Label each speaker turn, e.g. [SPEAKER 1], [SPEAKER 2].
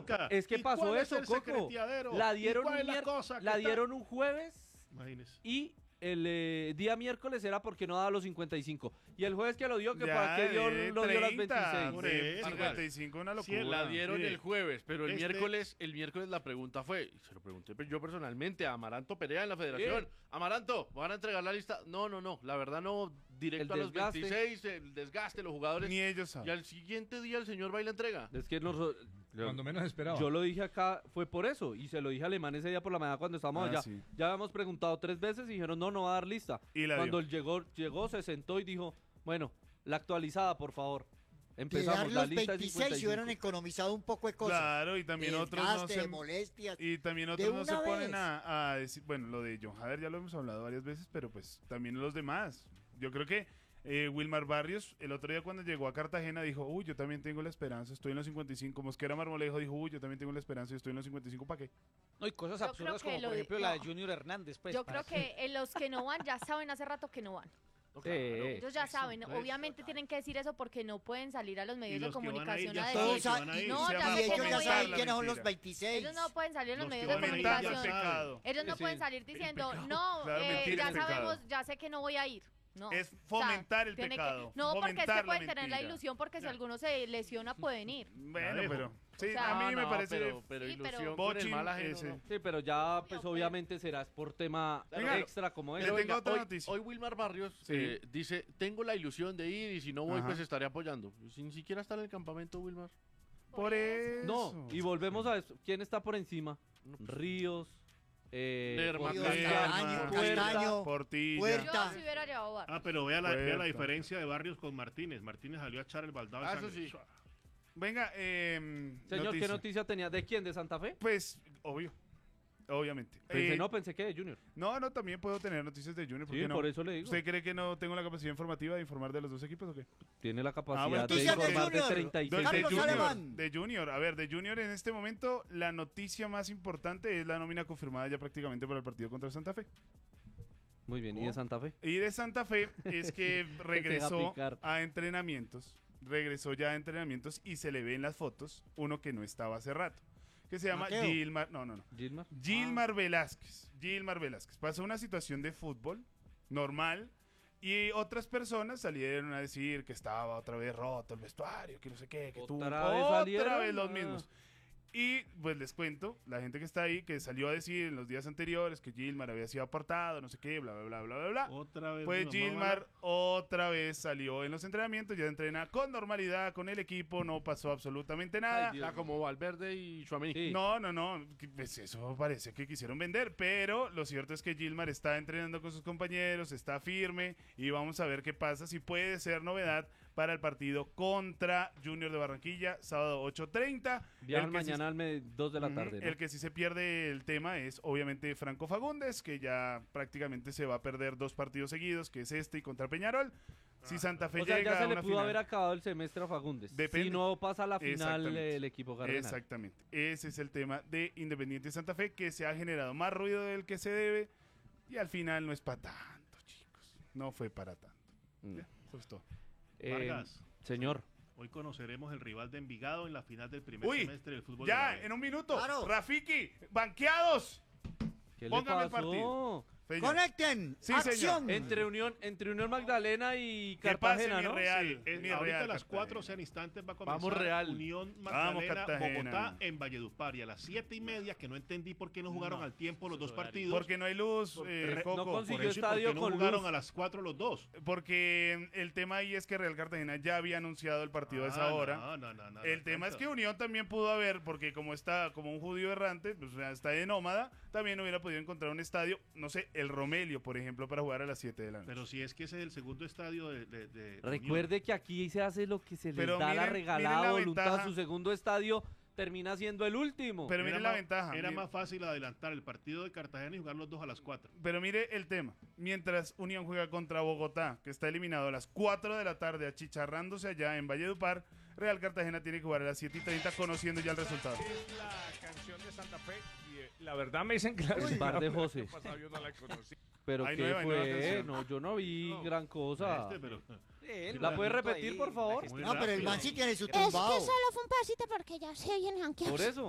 [SPEAKER 1] Es que
[SPEAKER 2] ¿Y
[SPEAKER 1] pasó
[SPEAKER 2] cuál es
[SPEAKER 1] eso,
[SPEAKER 2] el
[SPEAKER 1] Coco.
[SPEAKER 2] secretiadero?
[SPEAKER 1] La dieron,
[SPEAKER 2] ¿Y cuál es la cosa?
[SPEAKER 1] la
[SPEAKER 2] ¿Qué tal?
[SPEAKER 1] dieron un jueves
[SPEAKER 2] Imagínese.
[SPEAKER 1] y el día miércoles era porque no daba los 55. Y el jueves que lo dio, que
[SPEAKER 3] Ya,
[SPEAKER 1] para qué dio, lo dio las
[SPEAKER 3] 30,
[SPEAKER 1] 26.
[SPEAKER 2] Por
[SPEAKER 3] de
[SPEAKER 2] eso.
[SPEAKER 3] 55, una
[SPEAKER 2] Sí,
[SPEAKER 3] locura.
[SPEAKER 4] La dieron
[SPEAKER 2] Mire,
[SPEAKER 4] el jueves, pero el
[SPEAKER 2] este-
[SPEAKER 4] miércoles la pregunta fue, y se lo pregunté yo personalmente a Amaranto Perea en la federación. Amaranto, ¿van a entregar la lista? No, la verdad no, directo
[SPEAKER 1] El
[SPEAKER 4] a los
[SPEAKER 1] desgaste.
[SPEAKER 4] 26, el desgaste, los jugadores.
[SPEAKER 3] Ni ellos
[SPEAKER 4] Y
[SPEAKER 3] saben.
[SPEAKER 4] al siguiente día el señor va y la entrega.
[SPEAKER 1] Es que
[SPEAKER 5] Cuando menos esperaba.
[SPEAKER 1] yo lo dije acá, fue por eso. Y se lo dije a Alemán ese día por la mañana cuando estábamos allá.
[SPEAKER 3] Sí.
[SPEAKER 1] Ya habíamos preguntado 3 veces y dijeron, no va a dar lista.
[SPEAKER 3] Y la
[SPEAKER 1] Cuando
[SPEAKER 3] dio.
[SPEAKER 1] él llegó, se sentó y dijo, bueno, la actualizada, por favor.
[SPEAKER 6] De dar
[SPEAKER 1] Empezamos, la
[SPEAKER 6] los
[SPEAKER 1] lista es
[SPEAKER 6] 26 y
[SPEAKER 1] 55.
[SPEAKER 6] hubieran economizado un poco de cosas.
[SPEAKER 3] Claro, y también
[SPEAKER 6] de
[SPEAKER 3] otros no
[SPEAKER 6] desgaste,
[SPEAKER 3] se...
[SPEAKER 6] de molestias.
[SPEAKER 3] Y también
[SPEAKER 6] De
[SPEAKER 3] otros no se
[SPEAKER 6] una
[SPEAKER 3] ponen
[SPEAKER 6] vez.
[SPEAKER 3] a decir, bueno, lo de John Hader ya lo hemos hablado varias veces, pero pues también los demás. Yo creo que Wilmar Barrios, el otro día cuando llegó a Cartagena, dijo, uy, yo también tengo la esperanza, estoy en los 55. Mosquera Marmolejo dijo, uy, yo también tengo la esperanza y estoy en los 55, ¿para qué?
[SPEAKER 7] No, y cosas
[SPEAKER 8] Yo
[SPEAKER 7] absurdas
[SPEAKER 8] creo que
[SPEAKER 7] como,
[SPEAKER 8] lo
[SPEAKER 7] por
[SPEAKER 8] de-
[SPEAKER 7] ejemplo, la de
[SPEAKER 8] no.
[SPEAKER 7] Junior Hernández. Pues,
[SPEAKER 8] Yo creo que los que no van ya saben hace rato que no van.
[SPEAKER 1] Sí.
[SPEAKER 8] Ellos ya saben,
[SPEAKER 2] entonces,
[SPEAKER 8] obviamente tienen que decir eso porque no pueden salir a los
[SPEAKER 2] Y
[SPEAKER 8] medios de
[SPEAKER 2] los que van a ir
[SPEAKER 8] comunicación
[SPEAKER 2] ya
[SPEAKER 8] a
[SPEAKER 2] saben
[SPEAKER 8] decir.
[SPEAKER 2] que van a ir.
[SPEAKER 8] No,
[SPEAKER 3] Se
[SPEAKER 8] ya
[SPEAKER 3] llama
[SPEAKER 8] sé
[SPEAKER 6] Y
[SPEAKER 8] que
[SPEAKER 6] ellos
[SPEAKER 8] no
[SPEAKER 6] ya
[SPEAKER 8] voy a
[SPEAKER 6] saben
[SPEAKER 8] ir.
[SPEAKER 6] quiénes son los
[SPEAKER 3] mentira.
[SPEAKER 6] 26.
[SPEAKER 8] Ellos no pueden salir en los
[SPEAKER 2] Los
[SPEAKER 8] medios
[SPEAKER 2] que
[SPEAKER 8] de
[SPEAKER 2] van a ir
[SPEAKER 3] Fomentar
[SPEAKER 2] ya
[SPEAKER 3] el
[SPEAKER 8] comunicación.
[SPEAKER 2] saben.
[SPEAKER 3] pecado.
[SPEAKER 8] Ellos no
[SPEAKER 1] Sí.
[SPEAKER 8] pueden salir diciendo, no,
[SPEAKER 3] Claro, mentir
[SPEAKER 8] ya
[SPEAKER 3] es pecado.
[SPEAKER 8] sabemos, ya sé que no voy a ir. No.
[SPEAKER 3] Es
[SPEAKER 8] O sea,
[SPEAKER 3] fomentar el
[SPEAKER 8] tiene que-
[SPEAKER 3] pecado,
[SPEAKER 8] no, porque es que
[SPEAKER 3] fomentar la
[SPEAKER 8] pueden tener la
[SPEAKER 3] mentira.
[SPEAKER 8] ilusión porque si alguno se lesiona pueden ir.
[SPEAKER 3] Bueno,
[SPEAKER 2] dejo.
[SPEAKER 3] pero sí,
[SPEAKER 8] O sea,
[SPEAKER 3] a mí me parece...
[SPEAKER 4] Pero
[SPEAKER 8] Sí, pero-
[SPEAKER 4] ilusión con el
[SPEAKER 3] Bochin,
[SPEAKER 4] mal ajeno,
[SPEAKER 3] ese.
[SPEAKER 4] no.
[SPEAKER 1] Sí, pero ya, pues
[SPEAKER 8] Obvio,
[SPEAKER 1] obviamente será por tema
[SPEAKER 3] Venga,
[SPEAKER 1] extra como
[SPEAKER 3] le
[SPEAKER 1] es.
[SPEAKER 3] tengo otra
[SPEAKER 4] hoy,
[SPEAKER 3] noticia.
[SPEAKER 4] hoy Wilmar Barrios
[SPEAKER 3] Sí.
[SPEAKER 4] dice, tengo la ilusión de ir y si no voy,
[SPEAKER 3] Ajá.
[SPEAKER 4] pues estaré apoyando. Sin ni siquiera estar en el campamento, Wilmar.
[SPEAKER 3] Por eso.
[SPEAKER 1] No, y volvemos a eso. ¿Quién está por encima? Ríos,
[SPEAKER 4] Lerma,
[SPEAKER 6] Ríos,
[SPEAKER 3] Castaño,
[SPEAKER 6] Castaño,
[SPEAKER 3] Portilla.
[SPEAKER 6] Puerta.
[SPEAKER 8] Yo si hubiera llevado bar.
[SPEAKER 2] Ah, pero vea la
[SPEAKER 3] Puerta.
[SPEAKER 2] diferencia de Barrios con Martínez. Martínez salió a echar el baldado de
[SPEAKER 4] Ah, eso
[SPEAKER 2] sangre.
[SPEAKER 4] sí.
[SPEAKER 3] Venga,
[SPEAKER 1] Señor, ¿qué noticia tenía? ¿De quién? ¿De Santa Fe?
[SPEAKER 3] Pues, obvio. Obviamente.
[SPEAKER 1] Pensé que de Junior.
[SPEAKER 3] No, también puedo tener noticias de Junior. ¿por
[SPEAKER 1] Sí,
[SPEAKER 3] qué no?
[SPEAKER 1] por eso le digo.
[SPEAKER 3] ¿Usted cree que no tengo la capacidad informativa de informar de los dos equipos o qué?
[SPEAKER 1] Tiene la capacidad
[SPEAKER 3] bueno,
[SPEAKER 1] de
[SPEAKER 6] noticias de
[SPEAKER 1] informar de
[SPEAKER 6] Junior.
[SPEAKER 1] 36
[SPEAKER 6] Carlos
[SPEAKER 1] Junior.
[SPEAKER 6] Alemán.
[SPEAKER 3] De Junior. A ver, de Junior en este momento la noticia más importante es la nómina confirmada ya prácticamente para el partido contra Santa Fe.
[SPEAKER 1] Muy bien, ¿y de Santa Fe?
[SPEAKER 3] Y de Santa Fe es que regresó
[SPEAKER 1] picar.
[SPEAKER 3] a entrenamientos. Regresó ya a entrenamientos y se le ve en las fotos uno que no estaba hace rato. Que se llama
[SPEAKER 6] Mateo.
[SPEAKER 3] Gilmar. No.
[SPEAKER 1] Gilmar.
[SPEAKER 3] Gilmar Velázquez. Gilmar Velázquez. Pasó una situación de fútbol normal y otras personas salieron a decir que estaba otra vez roto el vestuario, que no sé qué, que tuvo
[SPEAKER 1] ¿Otra vez
[SPEAKER 3] otra
[SPEAKER 1] salieron?
[SPEAKER 3] vez los
[SPEAKER 1] Ah.
[SPEAKER 3] mismos. Y pues les cuento, la gente que está ahí, que salió a decir en los días anteriores que Gilmar había sido apartado, no sé qué, bla, bla, bla, bla, bla, bla.
[SPEAKER 2] Otra vez.
[SPEAKER 3] Pues
[SPEAKER 2] nos
[SPEAKER 3] Gilmar otra vez salió en los entrenamientos, ya entrena con normalidad con el equipo, no pasó absolutamente nada.
[SPEAKER 1] Ay, Dios.
[SPEAKER 4] Ah, como Valverde y Tchouaméni.
[SPEAKER 1] Sí.
[SPEAKER 3] No, pues eso parece que quisieron vender, pero lo cierto es que Gilmar está entrenando con sus compañeros, está firme y vamos a ver qué pasa, si puede ser novedad para el partido contra Junior de Barranquilla, sábado 8:30.
[SPEAKER 1] Viajan
[SPEAKER 3] El que sí-
[SPEAKER 1] mañana al 2 de la
[SPEAKER 3] Ujú.
[SPEAKER 1] tarde. ¿no?
[SPEAKER 3] El que sí se pierde el tema es obviamente Franco Fagundes, que ya prácticamente se va a perder 2 partidos seguidos, que es este y contra Peñarol. Si Santa Fe
[SPEAKER 1] O sea,
[SPEAKER 3] llega
[SPEAKER 1] ya
[SPEAKER 3] a
[SPEAKER 1] se le
[SPEAKER 3] una
[SPEAKER 1] pudo
[SPEAKER 3] final-
[SPEAKER 1] haber acabado el semestre a Fagundes.
[SPEAKER 3] Depende.
[SPEAKER 1] Si no pasa a la final
[SPEAKER 3] Exactamente.
[SPEAKER 1] el equipo cardenal.
[SPEAKER 3] Exactamente. Ese es el tema de Independiente Santa Fe, que se ha generado más ruido del que se debe y al final no es para tanto, chicos. No fue para tanto.
[SPEAKER 1] Mm.
[SPEAKER 3] Ya, eso es todo.
[SPEAKER 2] Vargas.
[SPEAKER 1] Señor.
[SPEAKER 2] Hoy conoceremos el rival de Envigado en la final del primer
[SPEAKER 3] Uy,
[SPEAKER 2] semestre del fútbol. de la
[SPEAKER 3] ya,
[SPEAKER 2] B.
[SPEAKER 3] en un minuto.
[SPEAKER 6] Claro.
[SPEAKER 3] Rafiki, banqueados.
[SPEAKER 1] ¿Qué le
[SPEAKER 3] Póngame el
[SPEAKER 1] pasó?
[SPEAKER 3] partido. Señor.
[SPEAKER 6] Conecten.
[SPEAKER 3] Sí,
[SPEAKER 6] Acción.
[SPEAKER 3] señor.
[SPEAKER 1] Entre Unión Magdalena y
[SPEAKER 3] Que pase,
[SPEAKER 1] Cartagena,
[SPEAKER 3] mi
[SPEAKER 1] ¿no?
[SPEAKER 3] Real.
[SPEAKER 2] Sí,
[SPEAKER 3] mi
[SPEAKER 2] ahorita
[SPEAKER 3] Real
[SPEAKER 2] a las
[SPEAKER 3] Cartagena.
[SPEAKER 2] 4, o sea, en instantes va a comenzar
[SPEAKER 4] Vamos, Real.
[SPEAKER 2] Unión
[SPEAKER 3] Vamos,
[SPEAKER 2] Magdalena,
[SPEAKER 3] Cartagena.
[SPEAKER 2] Bogotá en Valledupar. Y a las 7:30, que no entendí por qué no jugaron al tiempo los dos partidos.
[SPEAKER 3] Porque no hay luz, Coco.
[SPEAKER 1] no
[SPEAKER 2] por
[SPEAKER 1] consiguió
[SPEAKER 2] eso, ¿y por
[SPEAKER 1] estadio
[SPEAKER 2] qué no
[SPEAKER 1] con
[SPEAKER 2] jugaron
[SPEAKER 1] luz?
[SPEAKER 2] a las 4 los dos.
[SPEAKER 3] Porque el tema ahí es que Real Cartagena ya había anunciado el partido a esa hora.
[SPEAKER 2] No,
[SPEAKER 3] El tema es que Unión también pudo haber, porque como está como un judío errante, pues, o sea, está de nómada, también hubiera podido encontrar un estadio, no sé, el Romelio, por ejemplo, para jugar a las 7 de la noche.
[SPEAKER 2] Pero si es que ese es el segundo estadio de
[SPEAKER 1] Recuerde que aquí se hace lo que se les
[SPEAKER 3] Pero
[SPEAKER 1] da la
[SPEAKER 3] miren
[SPEAKER 1] regalada
[SPEAKER 3] la
[SPEAKER 1] voluntad.
[SPEAKER 3] ventaja.
[SPEAKER 1] Su segundo estadio termina siendo el último.
[SPEAKER 3] Pero mire la ventaja.
[SPEAKER 2] Era
[SPEAKER 3] mire-
[SPEAKER 2] más fácil adelantar el partido de Cartagena y jugar los dos a las 4.
[SPEAKER 3] Pero mire el tema. Mientras Unión juega contra Bogotá, que está eliminado a las 4 de la tarde, achicharrándose allá en Valledupar, Real Cartagena tiene que jugar a las 7:30, conociendo ya el resultado.
[SPEAKER 5] Es la canción de Santa Fe y la verdad me dicen que la
[SPEAKER 1] El bar de José.
[SPEAKER 5] pasado yo no la conocí.
[SPEAKER 1] Pero
[SPEAKER 3] Hay
[SPEAKER 1] ¿qué
[SPEAKER 3] nueva
[SPEAKER 1] fue?
[SPEAKER 3] canción.
[SPEAKER 1] No, yo no vi gran cosa.
[SPEAKER 2] Pero
[SPEAKER 1] ¿La puede repetir, por favor?
[SPEAKER 2] muy
[SPEAKER 6] No, pero el
[SPEAKER 2] rápido.
[SPEAKER 6] man sí tiene su
[SPEAKER 9] Es que
[SPEAKER 6] tumbao.
[SPEAKER 9] solo fue un pasito porque ya se viene janqueados.
[SPEAKER 1] Por eso.